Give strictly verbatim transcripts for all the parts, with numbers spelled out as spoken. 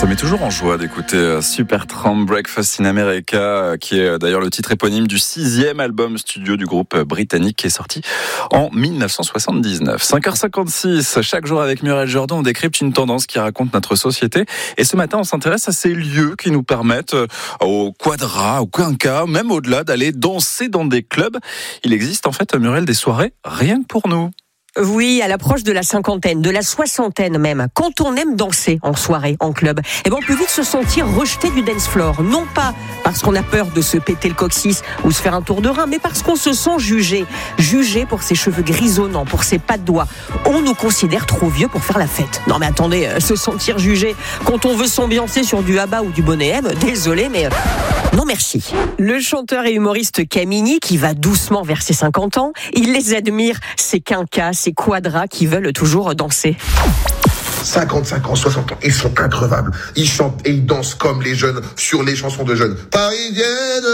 Ça met toujours en joie d'écouter Supertramp Breakfast in America, qui est d'ailleurs le titre éponyme du sixième album studio du groupe britannique qui est sorti en dix-neuf cent soixante-dix-neuf. cinq heures cinquante-six, chaque jour avec Muriel Jourdan, on décrypte une tendance qui raconte notre société. Et ce matin, on s'intéresse à ces lieux qui nous permettent, au quadra, au quinca, même au-delà, d'aller danser dans des clubs. Il existe en fait, Muriel, des soirées rien que pour nous. Oui, à l'approche de la cinquantaine, de la soixantaine même, quand on aime danser en soirée, en club, eh ben on peut vite se sentir rejeté du dance floor. Non pas parce qu'on a peur de se péter le coccyx ou se faire un tour de rein, mais parce qu'on se sent jugé. Jugé pour ses cheveux grisonnants, pour ses pas de doigts. On nous considère trop vieux pour faire la fête. Non mais attendez, euh, se sentir jugé quand on veut s'ambiancer sur du Abba ou du Bonnet M, désolé mais... Euh, non merci. Le chanteur et humoriste Camini, qui va doucement vers ses cinquante ans, il les admire, ces quinquas, ces quadras qui veulent toujours danser. cinquante-cinq ans, soixante ans, ils sont increvables. Ils chantent et ils dansent comme les jeunes sur les chansons de jeunes. Parisienne,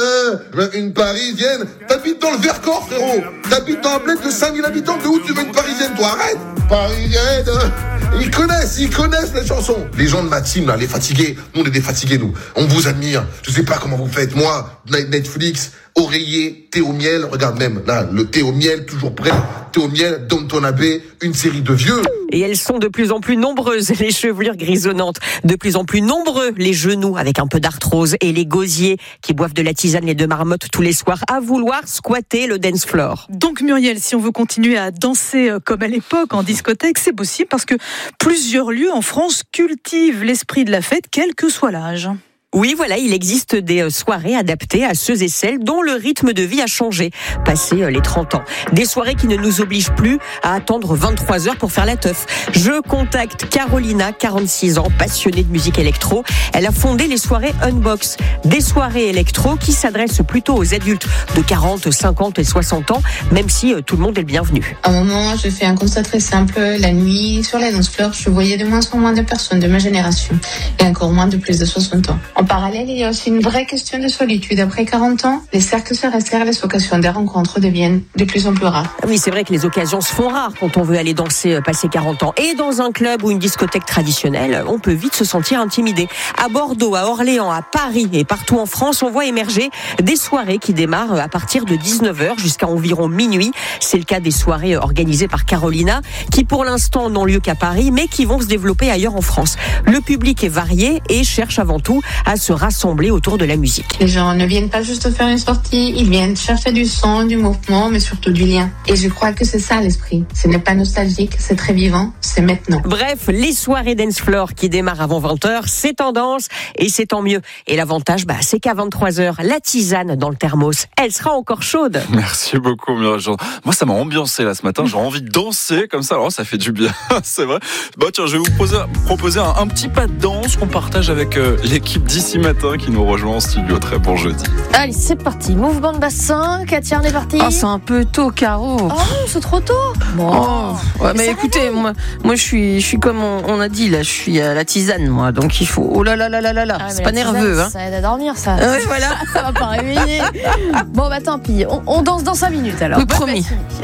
je veux une Parisienne. T'habites dans le Vercors, frérot. T'habites dans un bled de cinq mille habitants. De où tu veux une Parisienne, toi? Arrête. Parisienne. Ils connaissent, ils connaissent les chansons. Les gens de ma team, là, les fatigués. Nous, on est des fatigués, nous. On vous admire. Je sais pas comment vous faites. Moi, Netflix, oreiller, thé au miel. Regarde même, là, le thé au miel, toujours prêt. Thé au miel, Downton Abbey, une série de vieux. Et elles sont de plus en plus nombreuses, les chevelures grisonnantes. De plus en plus nombreux, les genoux avec un peu d'arthrose. Et les gosiers qui boivent de la tisane, les deux marmottes tous les soirs, à vouloir squatter le dance floor. Donc Muriel, si on veut continuer à danser comme à l'époque en discothèque, c'est possible parce que plusieurs lieux en France cultivent l'esprit de la fête, quel que soit l'âge. Oui, voilà, il existe des soirées adaptées à ceux et celles dont le rythme de vie a changé, passé les trente ans. Des soirées qui ne nous obligent plus à attendre vingt-trois heures pour faire la teuf. Je contacte Carolina, quarante-six ans, passionnée de musique électro. Elle a fondé les soirées Unbox, des soirées électro qui s'adressent plutôt aux adultes de quarante, cinquante et soixante ans, même si tout le monde est le bienvenu. À un moment, je fais un constat très simple. La nuit, sur la dance floor, je voyais de moins en moins de personnes de ma génération et encore moins de plus de soixante ans. En parallèle, il y a aussi une vraie question de solitude. Après quarante ans, les cercles se resserrent, les occasions des rencontres deviennent de plus en plus rares. Oui, c'est vrai que les occasions se font rares quand on veut aller danser passer quarante ans. Et dans un club ou une discothèque traditionnelle, on peut vite se sentir intimidé. À Bordeaux, à Orléans, à Paris et partout en France, on voit émerger des soirées qui démarrent à partir de dix-neuf heures jusqu'à environ minuit. C'est le cas des soirées organisées par Carolina, qui pour l'instant n'ont lieu qu'à Paris, mais qui vont se développer ailleurs en France. Le public est varié et cherche avant tout à se rassembler autour de la musique. Les gens ne viennent pas juste faire une sortie, ils viennent chercher du son, du mouvement, mais surtout du lien. Et je crois que c'est ça l'esprit. Ce n'est pas nostalgique, c'est très vivant, c'est maintenant. Bref, les soirées dance floor qui démarrent avant vingt heures, c'est tendance et c'est tant mieux. Et l'avantage, bah, c'est qu'à vingt-trois heures, la tisane dans le thermos, elle sera encore chaude. Merci beaucoup, Muriel. Moi, ça m'a ambiancé là ce matin. J'ai envie de danser comme ça. Alors, ça fait du bien. C'est vrai. Bah, tiens, je vais vous proposer, proposer un, un petit pas de danse qu'on partage avec euh, l'équipe d'ici matin qui nous rejoint en studio. Très bon jeudi. Allez, c'est parti. Mouvement de bassin. Katia, on est parti. Ah, c'est un peu tôt, Caro. Oh, c'est trop tôt. Bon. Oh, ouais, mais, mais écoutez, moi, moi, je suis, je suis comme on, on a dit là, je suis à la tisane, moi. Donc il faut. Oh là là là là là là. Ah, c'est pas nerveux, tisane, hein. Ça aide à dormir, ça. Ah, oui, voilà. Ça va pas réveiller. Bon, bah tant pis. On, on danse dans cinq minutes alors. Oui, promis.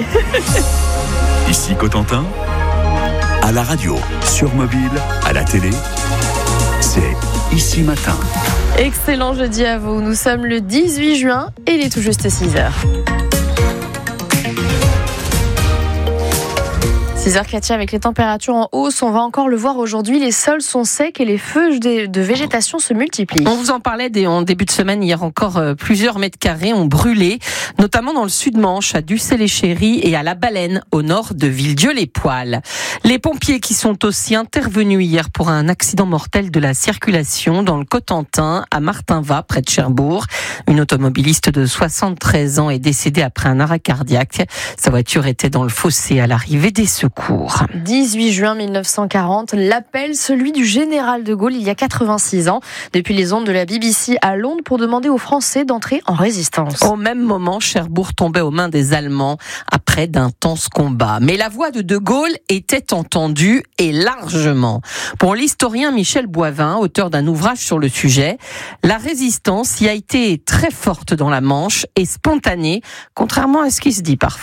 Ici Cotentin, à la radio, sur mobile, à la télé, c'est Ici Matin. Excellent jeudi à vous. Nous sommes le dix-huit juin et il est tout juste six heures. six heures Katia, avec les températures en hausse, on va encore le voir aujourd'hui, les sols sont secs et les feux de végétation se multiplient. On vous en parlait dès, en début de semaine, hier encore, euh, plusieurs mètres carrés ont brûlé, notamment dans le sud-Manche, à Ducé-les-Chéries et à La Baleine, au nord de Villedieu-les-Poêles. Les pompiers qui sont aussi intervenus hier pour un accident mortel de la circulation dans le Cotentin, à Martinvat, près de Cherbourg. Une automobiliste de soixante-treize ans est décédée après un arrêt cardiaque. Sa voiture était dans le fossé à l'arrivée des secours. dix-huit juin mille neuf cent quarante, l'appel, celui du général de Gaulle il y a quatre-vingt-six ans, depuis les ondes de la B B C à Londres pour demander aux Français d'entrer en résistance. Au même moment, Cherbourg tombait aux mains des Allemands après d'intenses combats. Mais la voix de De Gaulle était entendue et largement. Pour l'historien Michel Boivin, auteur d'un ouvrage sur le sujet, la résistance y a été très forte dans la Manche et spontanée, contrairement à ce qui se dit parfois.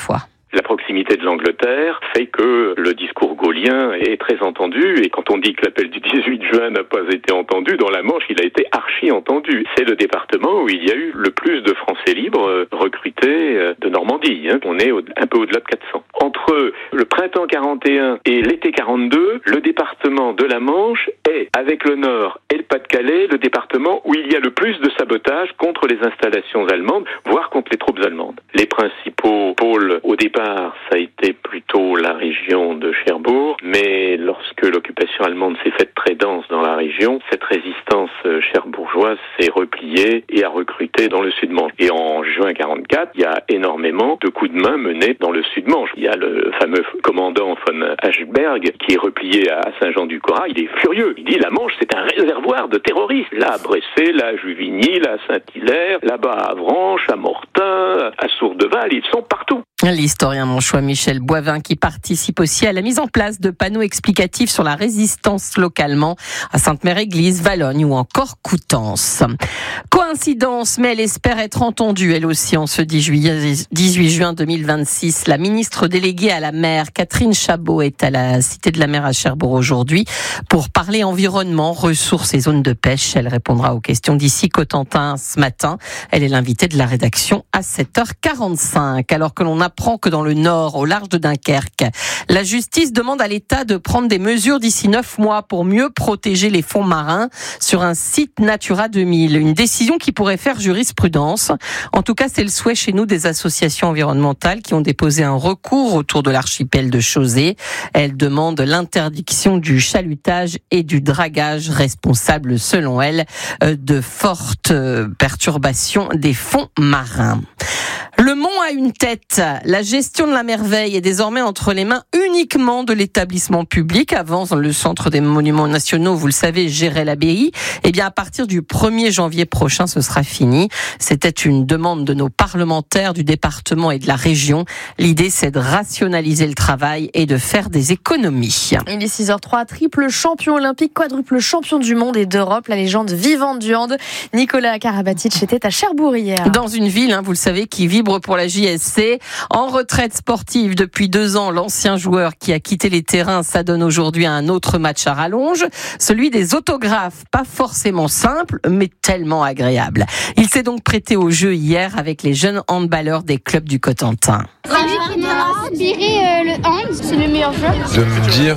La proximité de l'Angleterre fait que le discours gaullien est très entendu, et quand on dit que l'appel du dix-huit juin n'a pas été entendu, dans la Manche, il a été archi entendu. C'est le département où il y a eu le plus de Français libres recrutés de Normandie. Hein. On est au, un peu au-delà de quatre cents. Entre le printemps quarante et un et l'été quarante-deux, le département de la Manche est, avec le Nord et le Pas-de-Calais, le département où il y a le plus de sabotage contre les installations allemandes, voire contre les troupes allemandes. Les principaux pôles, au départ, ça a été plutôt la région de Cherbourg, mais lorsque l'occupation allemande s'est faite très dense dans la région, cette résistance cherbourgeoise s'est repliée et a recruté dans le Sud-Manche. Et en juin quarante-quatre, il y a énormément de coups de main menés dans le Sud-Manche. Il y a le fameux commandant von Aschberg qui est replié à Saint-Jean-du-Corat. Il est furieux. Il dit la Manche, c'est un réservoir de terroristes. Là à Bressay, là à Juvigny, là à Saint-Hilaire, là-bas à Avranches, à Mortain, à Sourdeval, ils sont partout. L'historien manchois Michel Boivin qui participe aussi à la mise en place de panneaux explicatifs sur la résistance localement à Sainte-Mère-Église, Valognes ou encore Coutances. Coïncidence, mais elle espère être entendue elle aussi en ce dix-huit juin deux mille vingt-six. La ministre déléguée à la mer, Catherine Chabot, est à la Cité de la Mer à Cherbourg aujourd'hui pour parler environnement, ressources et zones de pêche. Elle répondra aux questions d'ici Cotentin ce matin. Elle est l'invitée de la rédaction à sept heures quarante-cinq. Alors que l'on a apprend que dans le nord, au large de Dunkerque, la justice demande à l'État de prendre des mesures d'ici neuf mois pour mieux protéger les fonds marins sur un site Natura deux mille. Une décision qui pourrait faire jurisprudence. En tout cas, c'est le souhait chez nous des associations environnementales qui ont déposé un recours autour de l'archipel de Chausey. Elles demandent l'interdiction du chalutage et du dragage, responsable, selon elles, de fortes perturbations des fonds marins. Le Mont a une tête. La gestion de la merveille est désormais entre les mains uniquement de l'établissement public. Avant, le Centre des Monuments Nationaux, vous le savez, gérait l'abbaye. Eh bien, à partir du premier janvier prochain, ce sera fini. C'était une demande de nos parlementaires du département et de la région. L'idée, c'est de rationaliser le travail et de faire des économies. Il est six heures trois, triple champion olympique, quadruple champion du monde et d'Europe. La légende vivante du hand, Nicolas Karabatic, était à Cherbourg hier. Dans une ville, hein, vous le savez, qui vibre pour la J S C. En retraite sportive depuis deux ans, l'ancien joueur qui a quitté les terrains s'adonne aujourd'hui à un autre match à rallonge, celui des autographes. Pas forcément simple, mais tellement agréable. Il s'est donc prêté au jeu hier avec les jeunes handballeurs des clubs du Cotentin. C'est lui qui m'a inspiré euh, le hand, c'est le meilleur joueur. De me dire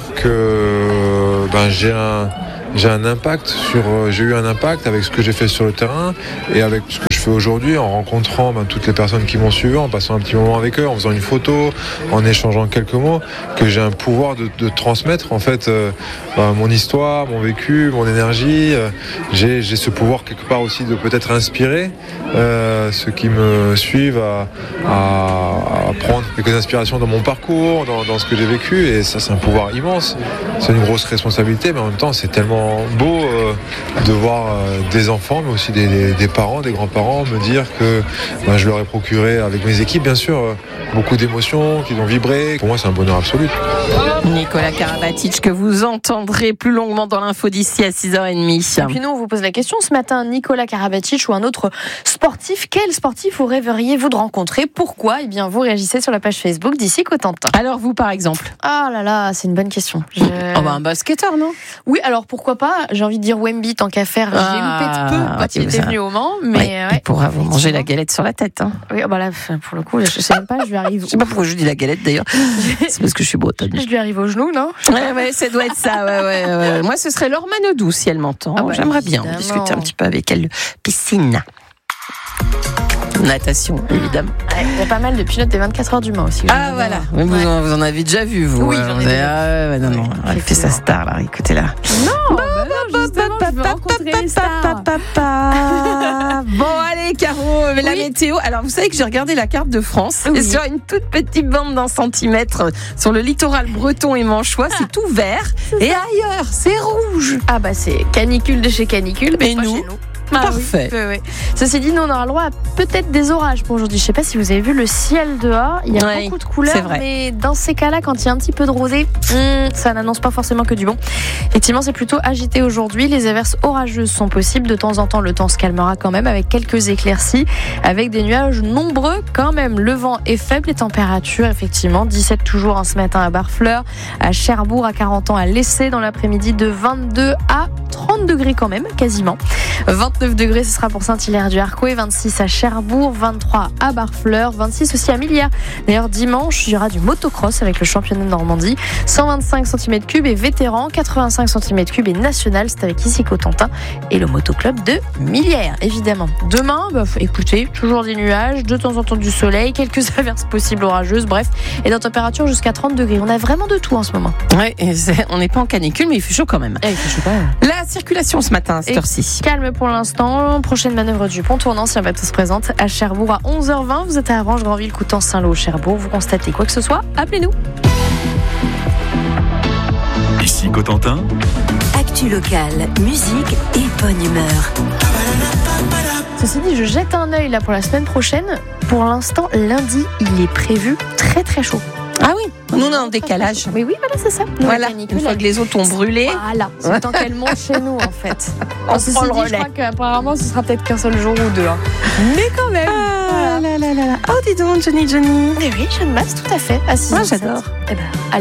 que ben, j'ai un... J'ai un impact sur, j'ai eu un impact avec ce que j'ai fait sur le terrain et avec ce que je fais aujourd'hui en rencontrant ben, toutes les personnes qui m'ont suivi, en passant un petit moment avec eux, en faisant une photo, en échangeant quelques mots, que j'ai un pouvoir de, de transmettre en fait euh, ben, mon histoire, mon vécu, mon énergie. Euh, j'ai, j'ai ce pouvoir quelque part aussi de peut-être inspirer euh, ceux qui me suivent à, à, à prendre quelques inspirations dans mon parcours, dans, dans ce que j'ai vécu, et ça c'est un pouvoir immense. C'est une grosse responsabilité, mais en même temps c'est tellement beau euh, de voir euh, des enfants, mais aussi des, des, des parents, des grands-parents me dire que ben, je leur ai procuré, avec mes équipes bien sûr, euh, beaucoup d'émotions, qu'ils ont vibré. Pour moi, c'est un bonheur absolu. Nicolas Karabatic, que vous entendrez plus longuement dans l'info d'ici à six heures trente. Et puis nous, on vous pose la question ce matin, Nicolas Karabatic ou un autre sportif, quel sportif vous rêveriez-vous de rencontrer? Pourquoi? Eh bien, vous réagissez sur la page Facebook d'ici Cotentin. Alors vous, par exemple? Ah là là, c'est une bonne question. Je... Oh bah un basketteur, non? Oui, alors pourquoi pas? J'ai envie de dire Wemby, tant qu'à faire. Ah, je l'ai loupé de peu quand il était venu au Mans, mais ouais, ouais, il pourra vous manger la galette sur la tête. Hein. Oui, bah là, pour le coup, je sais même pas, je lui arrive. Je sais pas pourquoi je dis la galette d'ailleurs. C'est parce que je suis bretonne. Je lui arrive au genou, non? Ouais, ouais, ça doit être ça. Ouais, ouais, ouais. Moi, ce serait Laure Manodou si elle m'entend. Ah bah, j'aimerais évidemment. bien discuter un petit peu avec elle. Piscine. Natation, évidemment. Ouais, il y a pas mal de pilotes des vingt-quatre heures du Mans aussi. Ah voilà, mais vous, ouais. en, vous en avez déjà vu, vous. Oui, j'en ai déjà ah, ouais, non, non, elle fait sa star, là, écoutez-la. Non, bah non, justement, je veux rencontrer les stars. Bon, allez, Caro, la oui. météo. Alors, vous savez que j'ai regardé la carte de France, oui. et sur une toute petite bande d'un centimètre, sur le littoral breton et manchois, ah. c'est tout vert, et ailleurs, c'est rouge. Ah bah, c'est canicule de chez canicule, mais, mais nous, chez nous. Ah Parfait. Oui, oui, oui. Ceci dit, nous, on aura le droit à peut-être des orages pour aujourd'hui. Je ne sais pas si vous avez vu le ciel dehors. Il y a Ouais, beaucoup de couleurs, c'est vrai. mais dans ces cas-là, quand il y a un petit peu de rosée, hum, ça n'annonce pas forcément que du bon. Effectivement, c'est plutôt agité aujourd'hui. Les averses orageuses sont possibles. De temps en temps, le temps se calmera quand même avec quelques éclaircies, avec des nuages nombreux quand même. Le vent est faible, les températures, effectivement, dix-sept toujours hein, ce matin à Barfleur, à Cherbourg, à quarante ans à l'Essai, dans l'après-midi de vingt-deux à trente degrés quand même, quasiment. vingt-neuf degrés, ce sera pour Saint-Hilaire-du-Harcouët, vingt-six à Cherbourg, vingt-trois à Barfleur, vingt-six aussi à Millière. D'ailleurs, dimanche, il y aura du motocross avec le championnat de Normandie. cent vingt-cinq centimètres cubes et vétéran, quatre-vingt-cinq centimètres cubes et national. C'est avec ici Cotentin et le motoclub de Millière, évidemment. Demain, bah, écoutez, toujours des nuages, de temps en temps du soleil, quelques averses possibles orageuses, bref, et dans température jusqu'à trente degrés. On a vraiment de tout en ce moment. Ouais, et c'est- on n'est pas en canicule, mais il fait chaud quand même. Eh, il fait chaud quand même. La circulation ce matin à cette Et heure-ci. calme pour l'instant. Prochaine manœuvre du pont tournant si un bateau se présente à Cherbourg à onze heures vingt. Vous êtes à Arrange, Granville, Coutances, Saint-Lô, Cherbourg. Vous constatez quoi que ce soit, appelez-nous. Ici Cotentin, Actu locale, musique et bonne humeur. Ceci dit, je jette un œil là pour la semaine prochaine. Pour l'instant, lundi, il est prévu très très chaud. Ah oui, nous on est en décalage. Mais oui, voilà, c'est ça. Nous, Voilà, la canicule, une fois elle- que les autres ont brûlé. Voilà, c'est le temps qu'elle monte chez nous en fait. On Ceci prend le dit, relais. Je crois qu'apparemment, ce sera peut-être qu'un seul jour ou deux. hein. Mais quand même. Ah là là là là. Oh, dis donc, Johnny Johnny. Eh oui, Jeanne Masse, tout à fait. À six Ah, heures sept. j'adore. Eh ben,